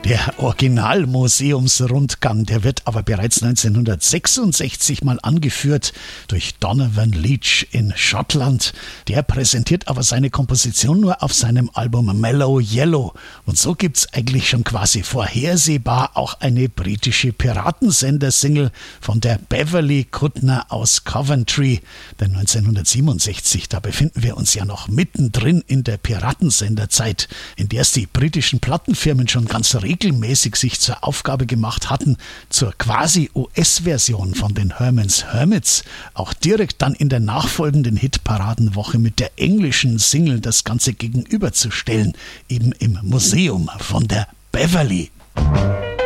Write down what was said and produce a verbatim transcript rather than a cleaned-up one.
Der Originalmuseumsrundgang, der wird aber bereits neunzehnhundertsechsundsechzig mal angeführt durch Donovan Leitch in Schottland. Der präsentiert aber seine Komposition nur auf seinem Album Mellow Yellow. Und so gibt's eigentlich schon quasi vorhersehbar auch eine britische Piratensender-Single von der Beverly Kuttner aus Coventry. Denn neunzehnhundertsiebenundsechzig, da befinden wir uns ja noch mittendrin in der Piratensenderzeit, in der es die britischen Plattenfirmen schon ganz regelmäßig sich zur Aufgabe gemacht hatten, zur quasi U S-Version von den Herman's Hermits auch direkt dann in der nachfolgenden Hitparadenwoche mit der englischen Single das Ganze gegenüberzustellen, eben im Museum von der Beverly.